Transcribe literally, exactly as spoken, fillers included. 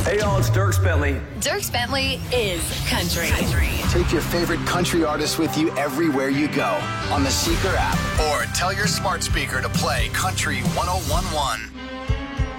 Hey, y'all, it's Dierks Bentley. Dierks Bentley is country. country. Take your favorite country artists with you everywhere you go on the Seeker app. Or tell your smart speaker to play Country one oh one one.